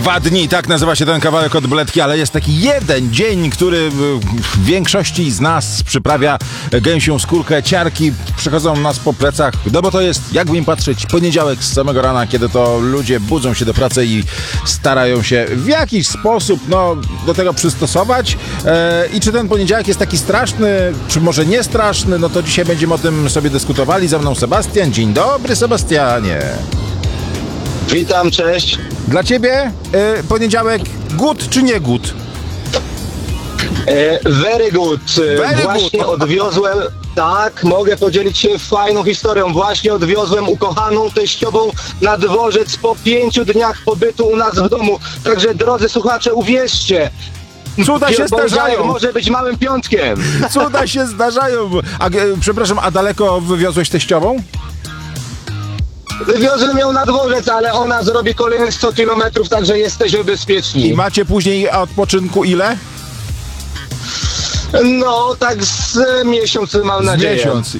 2 dni, tak nazywa się ten kawałek od Bledki, ale jest taki jeden dzień, który w większości z nas przyprawia gęsią skórkę, ciarki przechodzą nas po plecach, no bo to jest, jakby im patrzeć, poniedziałek z samego rana, kiedy to ludzie budzą się do pracy i starają się w jakiś sposób do tego przystosować. I czy ten poniedziałek jest taki straszny, czy może nie straszny, no to dzisiaj będziemy o tym sobie dyskutowali. Ze mną Sebastian. Dzień dobry, Sebastianie. Witam, cześć. Dla ciebie poniedziałek good czy nie good? Very good. Właśnie odwiozłem, tak, mogę podzielić się fajną historią. Właśnie odwiozłem ukochaną teściową na dworzec po 5 dniach pobytu u nas w domu. Także drodzy słuchacze, uwierzcie, Cuda się zdarzają. Może być małym piątkiem. Cuda się zdarzają. Przepraszam, a daleko wywiozłeś teściową? Wywiozłem ją na dworzec, ale ona zrobi kolejnych 100 kilometrów, także jesteśmy bezpieczni. I macie później odpoczynku ile? No, tak z miesiąc mam nadzieję. Miesiąc.